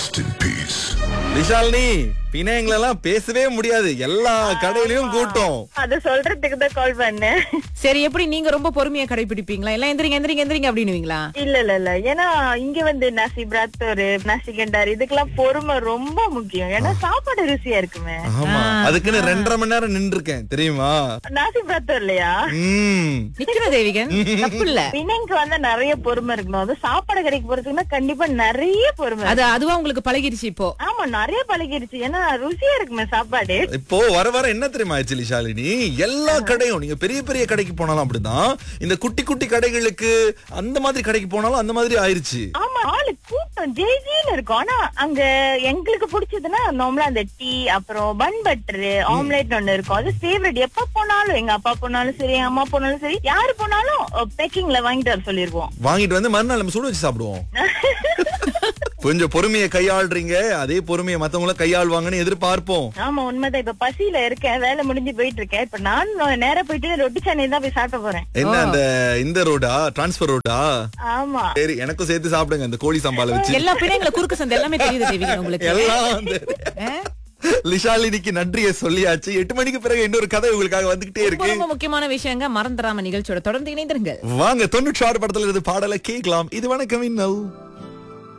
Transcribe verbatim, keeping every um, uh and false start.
Rest in peace. Vishalini பிணையங்களெல்லாம் பேசவே முடியாது, எல்லா கடையிலயும் கூட்டம். அத சொல்றதுக்கு தான் கால் பண்ணேன். சரி, எப்படி நீங்க ரொம்ப பொறுமையா கடைபிடிப்பீங்களா? எல்லாம் எந்திரிங்க எந்திரிங்க எந்திரிங்க அப்படின்னுவீங்களா? இல்ல இல்ல இல்ல ஏன்னா இங்க வந்து நசி பிராத்தோரு நசி கண்டாரு இதுக்கெல்லாம் பொறுமை ரொம்ப முக்கியம். ஏன்னா சாப்பாடு ருசியா இருக்குமே. ஆமா, அதுக்குன்னு ரெண்டரை மணி நேரம் நின்று இருக்கேன் தெரியுமா? நாசி பிராத்தோர் இல்லையா? உம் நிக்கணும் தேவிகன், தப்பு இல்ல. பிணைக்கு வந்து நிறைய பொறுமை இருக்கணும். அது சாப்பாடு கடைக்கு போறதுக்குன்னா கண்டிப்பா நிறைய பொறுமை. அது அதுவா உங்களுக்கு பழகிருச்சு இப்போ? ஆமா, நிறைய பழகிருச்சு. ஏன்னா ருசியா இருக்குமே சாப்பாடு. இப்போ வர வர என்ன தெரியுமா ஆச்சு ஷாலினி, எல்லா கடையும் நீங்க பெரிய பெரிய கடைக்கு போனாலும் அப்படிதான், இந்த குட்டி குட்டி கடைகளுக்கு அந்த மாதிரி கடைக்கு போனாலும் அந்த மாதிரி ஆயிருச்சு. ஆமா, ஆளு கூட்டம் ஜெய்ஜின்னு இருக்கும். ஆனா அங்க எங்களுக்கு பிடிச்சதுன்னா நார்மலா அந்த டீ, அப்புறம் பன் பட்டர் ஆம்லெட் ஒண்ணு இருக்கும். அது ஃபேவரட். எப்ப போனாலும் எங்க அப்பா போனாலும் சரி, எங்க அம்மா போனாலும் சரி, யாரு போனாலும் பேக்கிங்ல வாங்கிட்டு வர சொல்லிருவோம். வாங்கிட்டு வந்து மறுநாள் நம்ம சுட வச்சு சாப்பிடுவோம். கொஞ்சம் பொறுமையை கையாளுறீங்க, அதே பொறுமையை மத்தவங்கள கையாளுவாங்கன்னு எதிர்பார்ப்போம். ஆமா, உண்மைதான். இப்ப பசியில இருக்கேன், வேலை முடிஞ்சு போயிட்டு இருக்கேன். இப்ப நான் நேரா போயிட்டு ரொட்டி சாணி தான் போய் சாப்பிட போறேன். என்ன அந்த இந்த ரோடா, டிரான்ஸ்பர் ரோடா? ஆமா, சரி, எனக்கும் சேர்த்து சாப்பிடுங்க அந்த கோழி சம்பால வச்சு. எல்லா பிள்ளைங்களை குறுக்கு சந்தை எல்லாமே தெரியுது தேவிகன் உங்களுக்கு. எல்லாம் லிஷாலினிக்கு நன்றியை சொல்லியாச்சு. எட்டு மணிக்கு பிறகு இன்னொரு கதை உங்களுக்காக வந்துகிட்டே இருக்கு. ரொம்ப முக்கியமான விஷயங்க மறந்துடாம நிகழ்ச்சியோட தொடர்ந்து இணைந்திருங்கள். வாங்க, தொண்ணூற்றி ஆறு படத்துல இருந்து பாடலை கேட்கலாம். இது வணக்கம் இன்னல்.